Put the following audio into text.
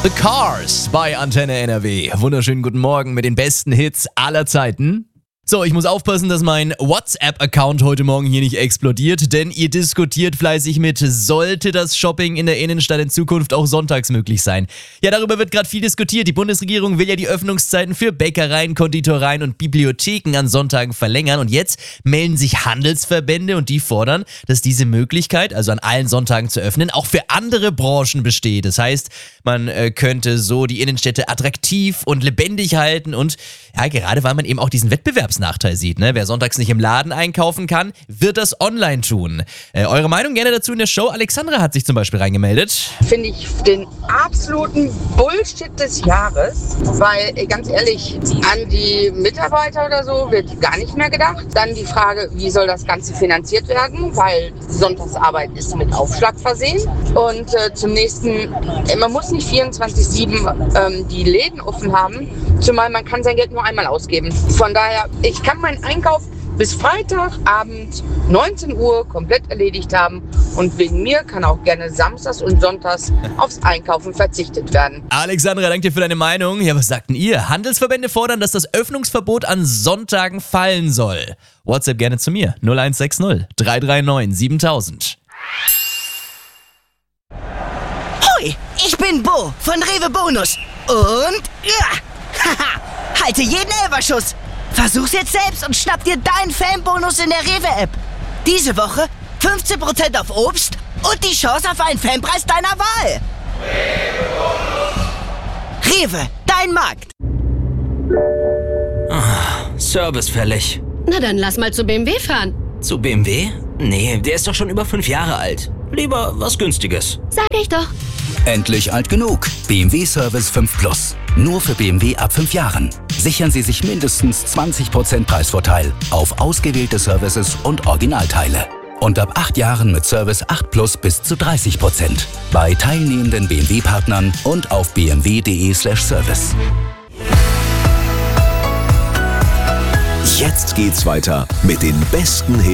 The Cars bei Antenne NRW. Wunderschönen guten Morgen mit den besten Hits aller Zeiten. So, ich muss aufpassen, dass mein WhatsApp-Account heute Morgen hier nicht explodiert, denn ihr diskutiert fleißig mit, sollte das Shopping in der Innenstadt in Zukunft auch sonntags möglich sein? Ja, darüber wird gerade viel diskutiert. Die Bundesregierung will ja die Öffnungszeiten für Bäckereien, Konditoreien und Bibliotheken an Sonntagen verlängern und jetzt melden sich Handelsverbände und die fordern, dass diese Möglichkeit, also an allen Sonntagen zu öffnen, auch für andere Branchen besteht. Das heißt, man könnte so die Innenstädte attraktiv und lebendig halten und ja, gerade weil man eben auch diesen Wettbewerbsnachteil sieht, ne? Wer sonntags nicht im Laden einkaufen kann, wird das online tun. Eure Meinung gerne dazu in der Show. Alexandra hat sich zum Beispiel reingemeldet. Finde ich den absoluten Bullshit des Jahres, weil ganz ehrlich, an die Mitarbeiter oder so wird gar nicht mehr gedacht. Dann die Frage, wie soll das Ganze finanziert werden, weil Sonntagsarbeit ist mit Aufschlag versehen. Und zum nächsten, man muss nicht 24/7 die Läden offen haben, zumal man kann sein Geld nur einmal ausgeben. Von daher, ich kann meinen Einkauf bis Freitagabend 19 Uhr komplett erledigt haben und wegen mir kann auch gerne samstags und sonntags aufs Einkaufen verzichtet werden. Alexandra, danke dir für deine Meinung. Ja, was sagt denn ihr? Handelsverbände fordern, dass das Öffnungsverbot an Sonntagen fallen soll. WhatsApp gerne zu mir. 0160 339 7000. Hoi, ich bin Bo von Rewe Bonus und halte jeden Elferschuss. Versuch's jetzt selbst und schnapp dir deinen Fanbonus in der Rewe-App. Diese Woche 15% auf Obst und die Chance auf einen Fanpreis deiner Wahl. Rewe, dein Markt. Service fällig. Na dann lass mal zu BMW fahren. Zu BMW? Nee, der ist doch schon über 5 Jahre alt. Lieber was Günstiges. Sag ich doch. Endlich alt genug. BMW Service 5 Plus. Nur für BMW ab 5 Jahren. Sichern Sie sich mindestens 20% Preisvorteil auf ausgewählte Services und Originalteile. Und ab 8 Jahren mit Service 8 Plus bis zu 30%. Bei teilnehmenden BMW-Partnern und auf bmw.de/service. Jetzt geht's weiter mit den besten Hits